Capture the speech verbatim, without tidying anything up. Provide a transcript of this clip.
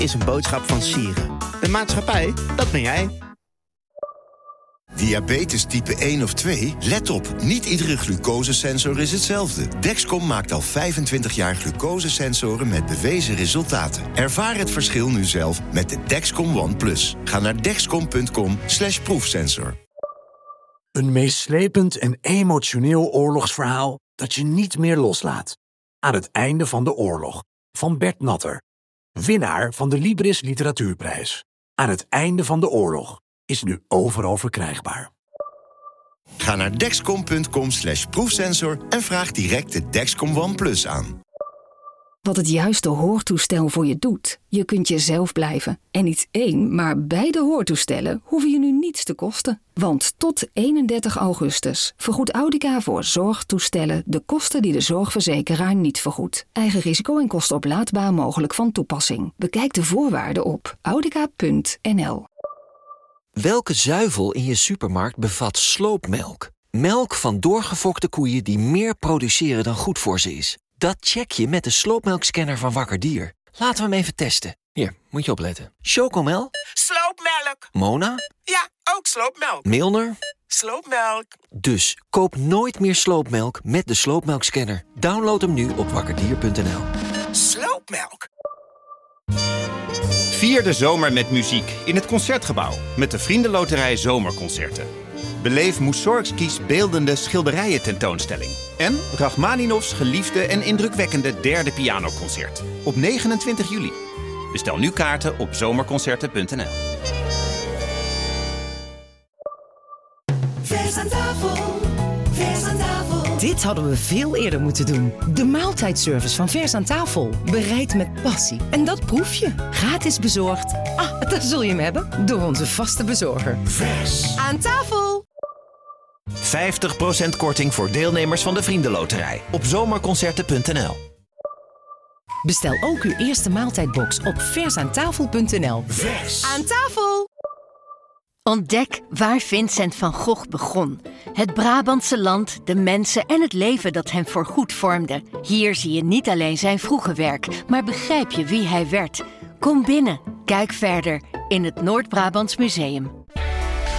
is een boodschap van Sieren. De maatschappij, dat ben jij. Diabetes type één of twee? Let op, niet iedere glucosesensor is hetzelfde. Dexcom maakt al vijfentwintig jaar glucosesensoren met bewezen resultaten. Ervaar het verschil nu zelf met de Dexcom One Plus. Ga naar dexcom punt com slash proefsensor. Een meeslepend en emotioneel oorlogsverhaal dat je niet meer loslaat. Aan het einde van de oorlog, van Bert Natter. Winnaar van de Libris Literatuurprijs. Aan het einde van de oorlog is nu overal verkrijgbaar. Ga naar dexcom punt com slash proefsensor en vraag direct de Dexcom One Plus aan. Wat het juiste hoortoestel voor je doet. Je kunt jezelf blijven. En niet één, maar beide hoortoestellen hoeven je nu niets te kosten. Want tot eenendertig augustus vergoedt Audica voor zorgtoestellen de kosten die de zorgverzekeraar niet vergoedt. Eigen risico en kosten oplaadbaar mogelijk van toepassing. Bekijk de voorwaarden op audica punt n l. Welke zuivel in je supermarkt bevat sloopmelk? Melk van doorgefokte koeien die meer produceren dan goed voor ze is. Dat check je met de sloopmelkscanner van Wakker Dier. Laten we hem even testen. Hier, moet je opletten. Chocomel? Sloopmelk. Mona? Ja, ook sloopmelk. Milner? Sloopmelk. Dus koop nooit meer sloopmelk met de sloopmelkscanner. Download hem nu op wakkerdier punt n l. Sloopmelk. Vier de zomer met muziek in het Concertgebouw met de Vriendenloterij Zomerconcerten. Beleef Mussorgskis beeldende schilderijen tentoonstelling. En Rachmaninovs geliefde en indrukwekkende derde pianoconcert. Op negenentwintig juli. Bestel nu kaarten op zomerconcerten punt n l. Vers aan tafel, vers aan tafel. Dit hadden we veel eerder moeten doen. De maaltijdservice van Vers aan tafel. Bereid met passie. En dat proef je. Gratis bezorgd. Ah, daar zul je hem hebben. Door onze vaste bezorger. Vers aan tafel. vijftig procent korting voor deelnemers van de Vriendenloterij. Op zomerconcerten punt n l. Bestel ook uw eerste maaltijdbox op versaantafel punt n l. Vers aan tafel. Ontdek waar Vincent van Gogh begon. Het Brabantse land, de mensen en het leven dat hem voorgoed vormde. Hier zie je niet alleen zijn vroege werk, maar begrijp je wie hij werd. Kom binnen, kijk verder in het Noord-Brabants Museum.